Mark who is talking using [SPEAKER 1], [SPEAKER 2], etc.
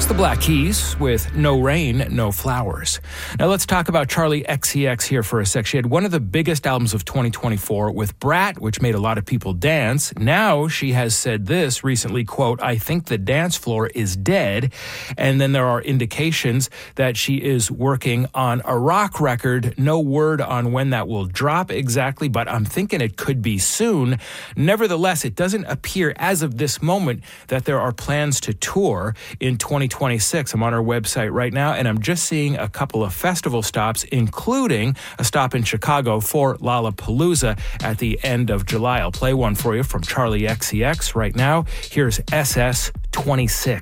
[SPEAKER 1] the Black Keys with No Rain, No Flowers. Now let's talk about Charli XCX here for a sec. She had one of the biggest albums of 2024 with Brat, which made a lot of people dance. Now she has said this recently, quote, "I think the dance floor is dead." And then there are indications that she is working on a rock record. No word on when that will drop exactly, but I'm thinking it could be soon. Nevertheless, it doesn't appear as of this moment that there are plans to tour in 2026. I'm on our website right now, and I'm just seeing a couple of festival stops, including a stop in Chicago for Lollapalooza at the end of July. I'll play one for you from Charli XCX right now. Here's SS 26.